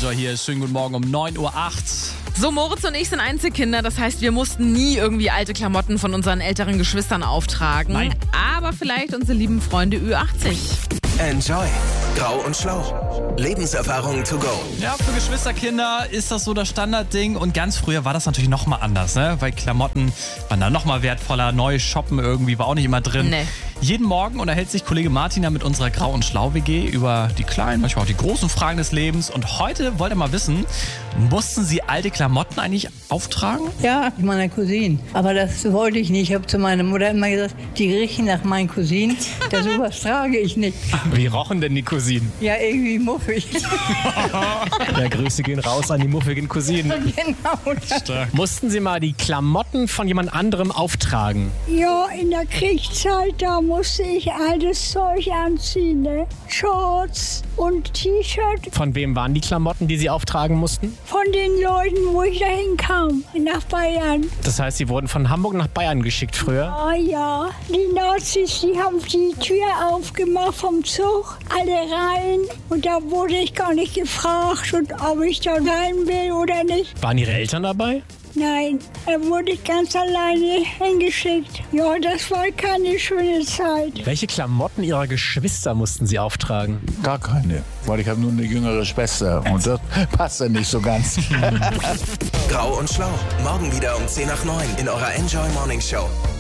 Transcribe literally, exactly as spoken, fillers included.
Enjoy hier. Schönen guten Morgen um neun Uhr acht. So, Moritz und ich sind Einzelkinder, das heißt, wir mussten nie irgendwie alte Klamotten von unseren älteren Geschwistern auftragen. Nein. Aber vielleicht unsere lieben Freunde Ü achtzig. Enjoy. Grau und Schlau. Lebenserfahrungen to go. Ja, für Geschwisterkinder ist das so das Standardding. Und ganz früher war das natürlich nochmal anders, ne? Weil Klamotten waren da nochmal wertvoller. Neu shoppen irgendwie war auch nicht immer drin. Nee. Jeden Morgen unterhält sich Kollege Martin mit unserer Grau- und Schlau-W G über die kleinen, manchmal auch die großen Fragen des Lebens. Und heute wollte er mal wissen, mussten Sie alte Klamotten eigentlich auftragen? Ja, meiner Cousine. Aber das wollte ich nicht. Ich habe zu meiner Mutter immer gesagt, die riechen nach meinen Cousinen. Das sowas trage ich nicht. Wie rochen denn die Cousinen? Ja, irgendwie muffig. Ja, Grüße gehen raus an die muffigen Cousinen. Genau. Stark. Mussten Sie mal die Klamotten von jemand anderem auftragen? Ja, in der Kriegszeit, da musste ich altes Zeug anziehen, ne? Shorts und T-Shirt Von wem waren die Klamotten, die Sie auftragen mussten? von den Leuten, wo ich dahin kam, nach Bayern. Das heißt, Sie wurden von Hamburg nach Bayern geschickt früher? Ah ja, die Nazis, die haben die Tür aufgemacht vom Zug, alle rein. Und da wurde ich gar nicht gefragt, und ob ich da rein will oder nicht. Waren Ihre Eltern dabei? Nein, da wurde ich ganz alleine hingeschickt. Ja, das war keine schöne Zeit. Welche Klamotten Ihrer Geschwister mussten Sie auftragen? Gar keine, weil ich habe nur eine jüngere Schwester und das passt dann nicht so ganz. Grau und Schlau. Morgen wieder um zehn nach neun in eurer Enjoy Morning Show.